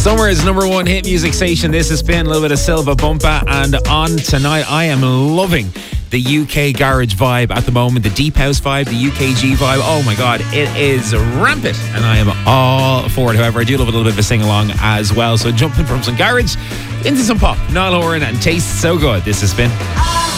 Summer's number one hit music station. This has been a little bit of Silva Bumpa, and on tonight I am loving the UK garage vibe at the moment, the deep house vibe, the UKG vibe. Oh my god, it is rampant and I am all for it. However, I do love a little bit of a sing-along as well. So jumping from some garage into some pop, Niall Horan, and tastes so good. This has been